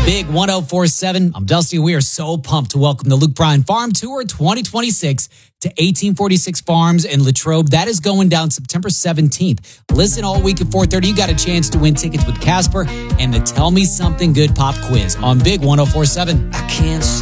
Big 1047. I'm Dusty. We are so pumped to welcome the Luke Bryan Farm Tour 2026 to 1846 Farms in Latrobe. That is going down September 17th. Listen all week at 4:30. You got a chance to win tickets with Casper and the Tell Me Something Good pop quiz on Big 1047. I can't